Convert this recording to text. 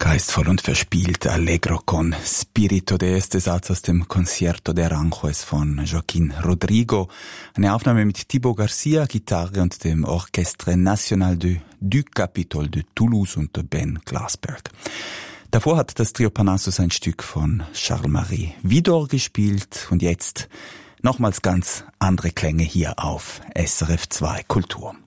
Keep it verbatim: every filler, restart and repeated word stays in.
Geistvoll und verspielt, allegro con spirito, der erste Satz aus dem Concierto de Aranjuez von Joaquín Rodrigo. Eine Aufnahme mit Thibaut Garcia, Gitarre und dem Orchestre National de, du Capitol de Toulouse und Ben Glasberg. Davor hat das Trio Parnassus ein Stück von Charles-Marie Widor gespielt und jetzt nochmals ganz andere Klänge hier auf S R F zwei Kultur.